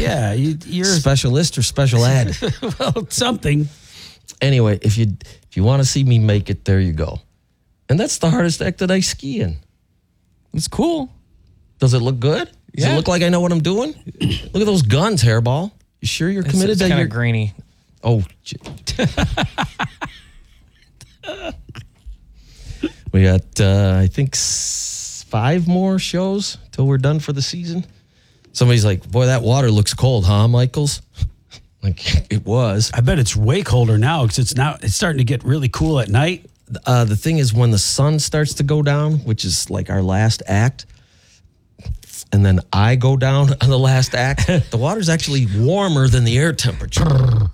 Yeah, you're specialist or special ed. well, something. Anyway, if you want to see me make it, there you go. And that's the hardest act that I ski in. It's cool. Does it look good? Does it look like I know what I'm doing? Look at those guns, Hairball. You sure you're committed? It's kind of grainy. Oh. We got, I think, 5 more shows till we're done for the season. Somebody's like, boy, that water looks cold, huh, Michaels? Like, it was. I bet it's way colder now because it's starting to get really cool at night. The thing is, when the sun starts to go down, which is like our last act, and then I go down on the last act, the water's actually warmer than the air temperature.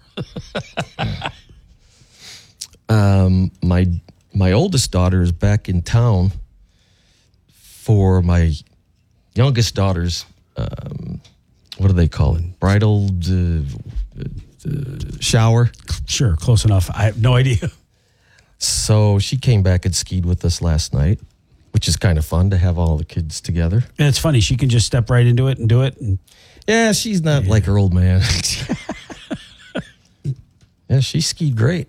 My oldest daughter is back in town for my youngest daughter's, what do they call it? Bridal shower. Sure, close enough. I have no idea. So she came back and skied with us last night, which is kind of fun to have all the kids together. And it's funny. She can just step right into it and do it. And yeah, she's not like her old man. Yeah, she skied great.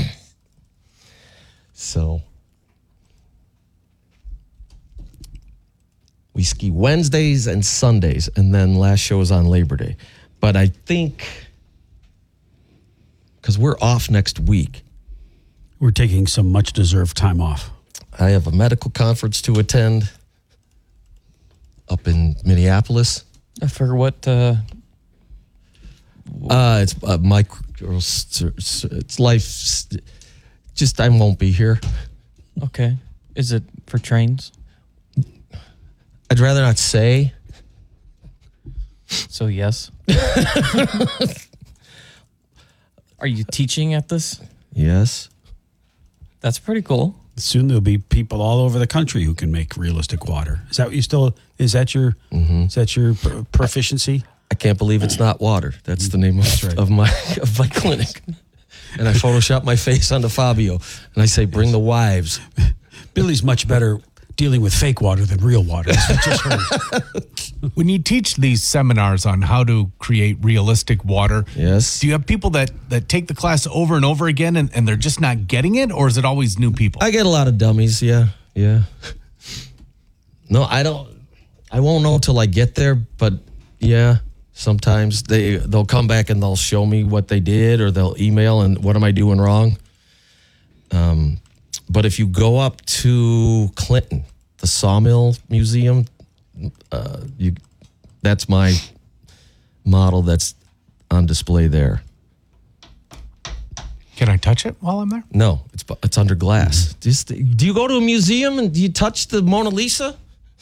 So we ski Wednesdays and Sundays, and then last show is on Labor Day. But I think, because we're off next week, we're taking some much-deserved time off. I have a medical conference to attend up in Minneapolis. I forget what. It's it's life. Just I won't be here. Okay. Is it for trains? I'd rather not say. So yes. Are you teaching at this? Yes. That's pretty cool. Soon there'll be people all over the country who can make realistic water. Is that what you still? Is that your? Is that your proficiency? I can't believe it's not water. That's the name of my clinic. And I Photoshop my face onto Fabio, and I say, "Bring the wives." Billy's much better dealing with fake water than real water. That's what just heard. When you teach these seminars on how to create realistic water, yes, do you have people that take the class over and over again and they're just not getting it, or is it always new people? I get a lot of dummies. Yeah. No, I don't. I won't know till I get there, but yeah. Sometimes they'll come back and they'll show me what they did, or they'll email and what am I doing wrong. But if you go up to Clinton, the Sawmill Museum, that's my model that's on display there. Can I touch it while I'm there? No, it's under glass. Do you go to a museum and do you touch the Mona Lisa?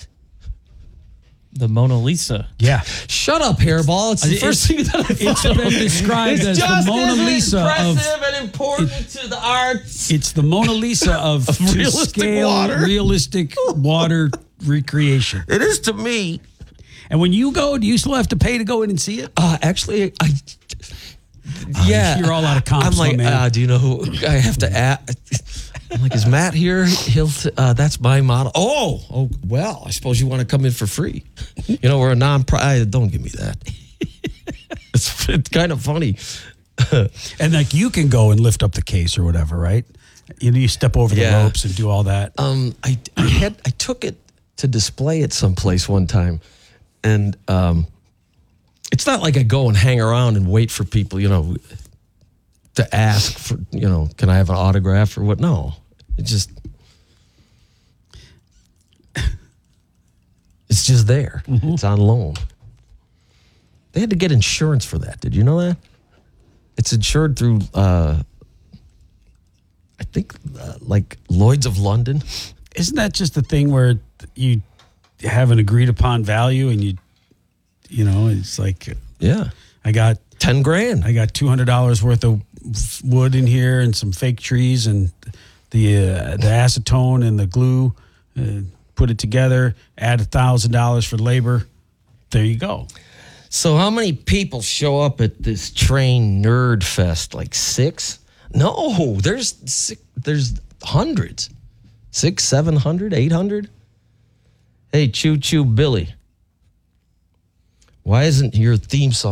The Mona Lisa. Yeah. Shut up, Hairball. It's the first thing that I thought. It's been described as the Mona Lisa of... impressive and important to the arts. It's the Mona Lisa of realistic water recreation. It is to me. And when you go, do you still have to pay to go in and see it? Actually, yeah. You're all out of comps. I'm like, man. do you know who I have to add? I'm like, is Matt here? That's my model. Oh, well, I suppose you want to come in for free. You know, we're a non-profit. Don't give me that. It's kind of funny. And like you can go and lift up the case or whatever, right? You step over the ropes and do all that. I took it to display it someplace one time, and it's not like I go and hang around and wait for people, to ask for, can I have an autograph or what? No, it's just there. Mm-hmm. It's on loan. They had to get insurance for that. Did you know that? It's insured through, I think, like Lloyd's of London. Isn't that just the thing where you have an agreed upon value and it's like, yeah, I got $10,000. I got $200 worth of wood in here and some fake trees and the acetone and the glue. Put it together. Add $1,000 for labor. There you go. So how many people show up at this train nerd fest? Like 6? No, there's hundreds. 600, 700, 800. Hey, Choo Choo Billy. Why isn't your theme song